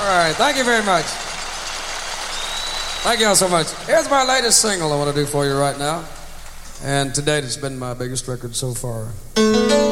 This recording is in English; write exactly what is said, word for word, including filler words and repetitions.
right, thank you very much. Thank you all so much. Here's my latest single I want to do for you right now. And to date, it's been my biggest record so far.